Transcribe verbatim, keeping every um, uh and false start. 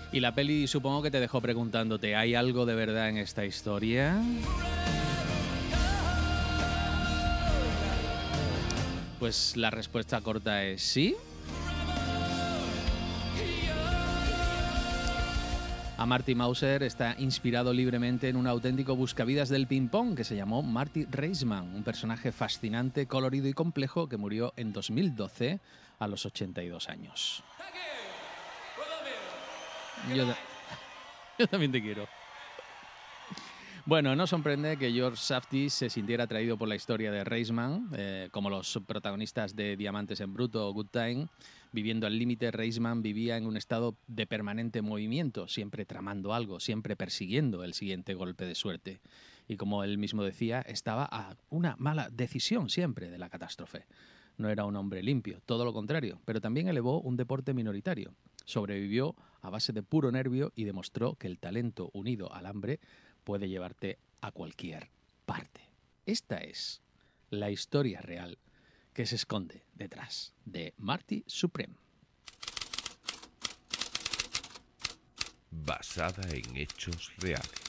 Y la peli supongo que te dejó preguntándote, ¿hay algo de verdad en esta historia? Pues la respuesta corta es sí. A Marty Mauser está inspirado libremente en un auténtico buscavidas del ping-pong que se llamó Marty Reisman, un personaje fascinante, colorido y complejo que murió en dos mil doce a los ochenta y dos años. Yo, yo también te quiero. Bueno, no sorprende que George Safdie se sintiera atraído por la historia de Reisman, eh, como los protagonistas de Diamantes en Bruto o Good Time. Viviendo al límite, Reisman vivía en un estado de permanente movimiento, siempre tramando algo, siempre persiguiendo el siguiente golpe de suerte. Y como él mismo decía, estaba a una mala decisión siempre de la catástrofe. No era un hombre limpio, todo lo contrario, pero también elevó un deporte minoritario. Sobrevivió a base de puro nervio y demostró que el talento unido al hambre puede llevarte a cualquier parte. Esta es la historia real que se esconde detrás de Marty Supreme. Basada en hechos reales.